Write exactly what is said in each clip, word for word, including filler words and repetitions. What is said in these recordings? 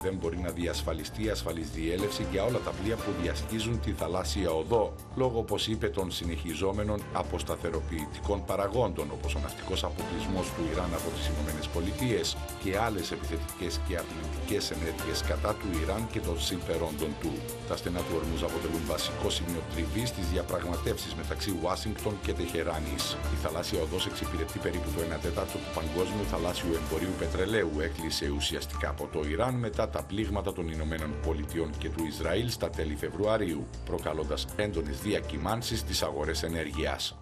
Δεν μπορεί να διασφαλιστεί ασφαλής διέλευση για όλα τα πλοία που διασχίζουν τη θαλάσσια οδό, λόγω, όπως είπε, των συνεχιζόμενων αποσταθεροποιητικών παραγόντων, όπως ο ναυτικός αποκλεισμός του Ιράν από τις ΗΠΑ και άλλες επιθετικές και αρνητικές ενέργειες κατά του Ιράν και των συμφερόντων του. Τα στενά του Ορμούζ αποτελούν βασικό σημείο τριβής στις διαπραγματεύσεις μεταξύ Ουάσιγκτον και Τεχεράνης. Η θαλάσσια οδός εξυπηρετεί περίπου το ένα τέταρτο του παγκόσμιου θαλάσσιου εμπορίου πετρελαίου. Έκλεισε ουσιαστικά από το Ιράν μετά τα πλήγματα των Ηνωμένων Πολιτειών και του Ισραήλ στα τέλη Φεβρουαρίου, προκαλώντας έντονες διακυμάνσεις στις αγορές ενέργειας.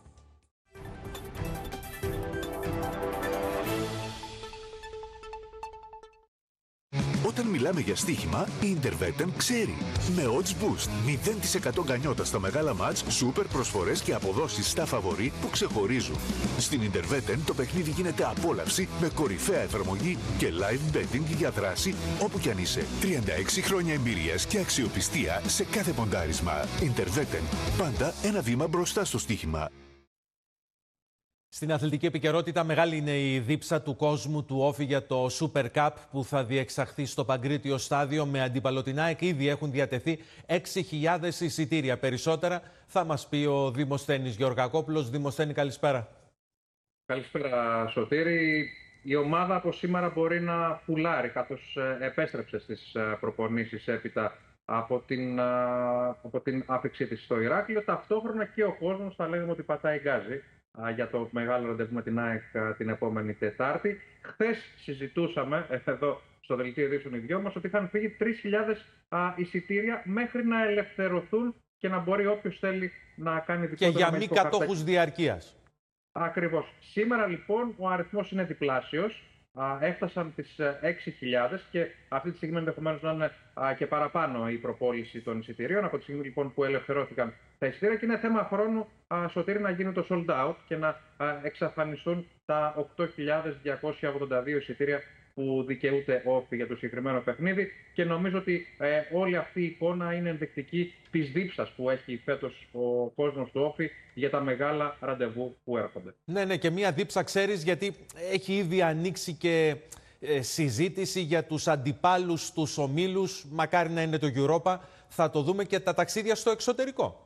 Όταν μιλάμε για στοίχημα, η Intervetten ξέρει. Με odds boost, μηδέν τοις εκατό γκανιότα στα μεγάλα μάτς, σούπερ προσφορές και αποδόσεις στα φαβορί που ξεχωρίζουν. Στην Intervetten το παιχνίδι γίνεται απόλαυση με κορυφαία εφαρμογή και live betting για δράση όπου κι αν είσαι. τριάντα έξι χρόνια εμπειρίας και αξιοπιστία σε κάθε ποντάρισμα. Intervetten, πάντα ένα βήμα μπροστά στο στοίχημα. Στην αθλητική επικαιρότητα, μεγάλη είναι η δίψα του κόσμου του όφι για το Super Cup που θα διεξαχθεί στο Παγκρίτιο Στάδιο με αντίπαλο την ΑΕΚ. Ήδη έχουν διατεθεί έξι χιλιάδες εισιτήρια. Περισσότερα θα μας πει ο Δημοσθένης Γεωργακόπουλος. Δημοσθένη, καλησπέρα. Καλησπέρα, Σωτήρη. Η ομάδα από σήμερα μπορεί να πουλάρει, καθώς επέστρεψε στις προπονήσεις έπειτα από την, από την άφηξή της στο Ηράκλειο. Ταυτόχρονα και ο κόσμος θα λέγαμε ότι πατάει γκάζι για το μεγάλο ραντεβού με την ΑΕΚ την επόμενη Τετάρτη. Χθες συζητούσαμε εδώ στο δελτίο ειδήσεων οι δυο μας ότι είχαν φύγει τρεις χιλιάδες εισιτήρια μέχρι να ελευθερωθούν και να μπορεί όποιος θέλει να κάνει δικό του. Και για μη κατόχους διαρκείας. Ακριβώς. Σήμερα λοιπόν ο αριθμός είναι διπλάσιος. Έφτασαν τις έξι χιλιάδες και αυτή τη στιγμή ενδεχομένως να είναι και παραπάνω η προπόληση των εισιτηρίων από τη στιγμή λοιπόν που ελευθερώθηκαν τα εισιτήρια και είναι θέμα χρόνου, Σωτήρη, να γίνει το sold out και να εξαφανιστούν τα οκτώ χιλιάδες διακόσια ογδόντα δύο εισιτήρια που δικαιούται όφι για το συγκεκριμένο παιχνίδι και νομίζω ότι ε, όλη αυτή η εικόνα είναι ενδεικτική της δίψας που έχει φέτος ο κόσμος του όφι για τα μεγάλα ραντεβού που έρχονται. Ναι, ναι, και μία δίψα ξέρεις γιατί έχει ήδη ανοίξει και ε, συζήτηση για τους αντιπάλους, τους ομίλους, μακάρι να είναι το Europa, θα το δούμε και τα ταξίδια στο εξωτερικό.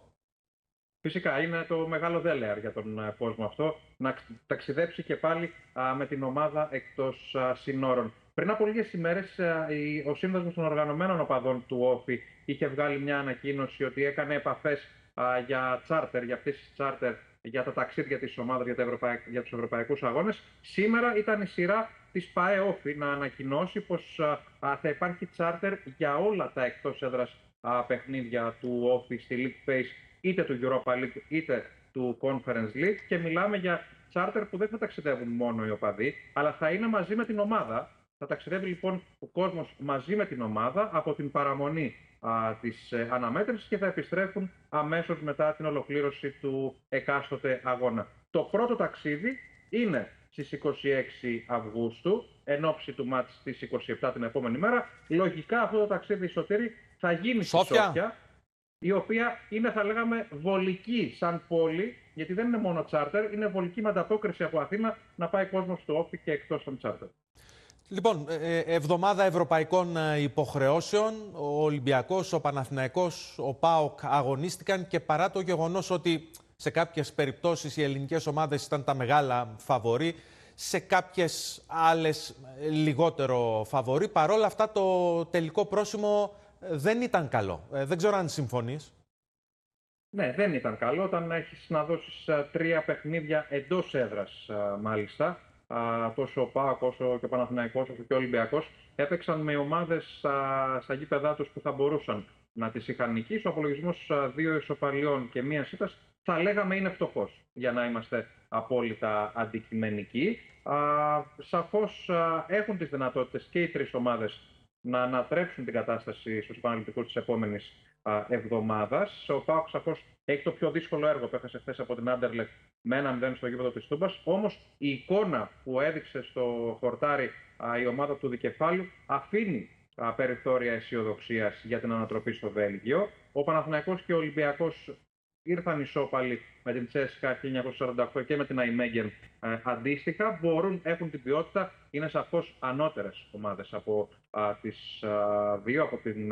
Φυσικά είναι το μεγάλο δέλεαρ για τον κόσμο αυτό να ταξιδέψει και πάλι α, με την ομάδα εκτός α, συνόρων. Πριν από λίγες ημέρες α, η, ο Σύνδεσμος των Οργανωμένων Οπαδών του όφι είχε βγάλει μια ανακοίνωση ότι έκανε επαφές α, για τσάρτερ, για πτήσεις τσάρτερ, για τα ταξίδια της ομάδας για, τα ευρωπαϊκ, για τους ευρωπαϊκούς αγώνες. Σήμερα ήταν η σειρά της ΠΑΕ όφι να ανακοινώσει πως α, α, θα υπάρχει τσάρτερ για όλα τα εκτός έδρας α, παιχνίδια του όφι στη League Phase, είτε του Europa League είτε του Conference League, και μιλάμε για charter που δεν θα ταξιδεύουν μόνο οι οπαδοί, αλλά θα είναι μαζί με την ομάδα. Θα ταξιδεύει λοιπόν ο κόσμος μαζί με την ομάδα από την παραμονή α, της ε, αναμέτρησης και θα επιστρέφουν αμέσως μετά την ολοκλήρωση του εκάστοτε αγώνα. Το πρώτο ταξίδι είναι στις είκοσι έξι Αυγούστου, εν ώψη του μάτς στις είκοσι επτά την επόμενη μέρα. Λογικά αυτό το ταξίδι, Σωτήρη, θα γίνει στη Σόφια, η οποία είναι, θα λέγαμε, βολική σαν πόλη, γιατί δεν είναι μόνο τσάρτερ, είναι βολική με ανταπόκριση από Αθήνα να πάει κόσμος στο όφι και εκτός των τσάρτερ. Λοιπόν, εβδομάδα ευρωπαϊκών υποχρεώσεων, ο Ολυμπιακός, ο Παναθηναϊκός, ο ΠΑΟΚ αγωνίστηκαν και παρά το γεγονός ότι σε κάποιες περιπτώσεις οι ελληνικές ομάδες ήταν τα μεγάλα φαβορί, σε κάποιες άλλες λιγότερο φαβορί, παρόλα αυτά το τελικό πρόσημο δεν ήταν καλό. Δεν ξέρω αν συμφωνείς. Ναι, δεν ήταν καλό. Όταν έχεις να δώσεις τρία παιχνίδια εντός έδρας, μάλιστα, τόσο ο ΠΑΟΚ όσο και ο Παναθηναϊκός όσο και ο Ολυμπιακός έπαιξαν με ομάδες στα γήπεδά τους που θα μπορούσαν να τις είχαν νικήσει. Ο απολογισμός δύο ισοπαλιών και μία ήττας θα λέγαμε είναι φτωχός, για να είμαστε απόλυτα αντικειμενικοί. Σαφώς έχουν τις δυνατότητες και οι τρεις ομάδες να ανατρέψουν την κατάσταση στους επαναληπτικούς της επόμενης εβδομάδας. Ο ΠΑΟΚ σαφώς έχει το πιο δύσκολο έργο που έχασε χθες από την Άντερλεχτ με ένα μηδέν στο γήπεδο της Τούμπας. Όμως η εικόνα που έδειξε στο χορτάρι η ομάδα του Δικεφάλου αφήνει περιθώρια αισιοδοξίας για την ανατροπή στο Βέλγιο. Ο Παναθηναϊκός και ο Ολυμπιακός ήρθαν ισόπαλοι με την Τσέσκα χίλια εννιακόσια σαράντα οκτώ και με την Αϊμέγεν ε, αντίστοιχα. Μπορούν, έχουν την ποιότητα, είναι σαφώς ανώτερες ομάδες από τις δύο από την